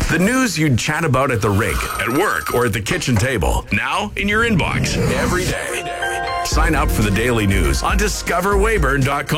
The news you'd chat about at the rink, at work, or at the kitchen table. Now in your inbox every day. Sign up for the daily news on discoverwayburn.com.